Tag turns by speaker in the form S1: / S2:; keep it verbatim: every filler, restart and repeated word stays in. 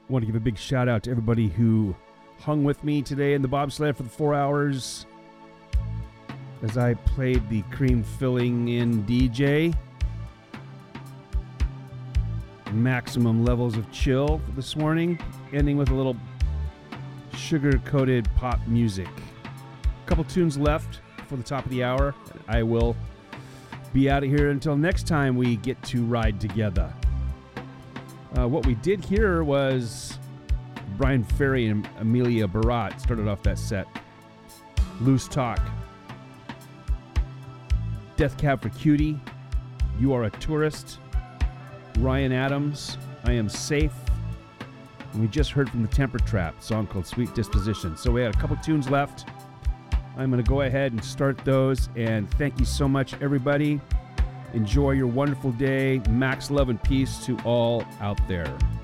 S1: want to give a big shout out to everybody who hung with me today in the bobsled for the four hours as I played the cream filling in D J. Maximum levels of chill this morning, ending with a little sugar-coated pop music. A couple tunes left for the top of the hour. I will be out of here until next time we get to ride together. Uh, what we did here was Brian Ferry and Amelia Barat started off that set. Loose Talk. Death Cab for Cutie. You Are a Tourist. Ryan Adams, I Am Safe. And we just heard from the Temper Trap, a song called Sweet Disposition. So we had a couple tunes left. I'm going to go ahead and start those. And thank you so much, everybody. Enjoy your wonderful day. Max love and peace to all out there.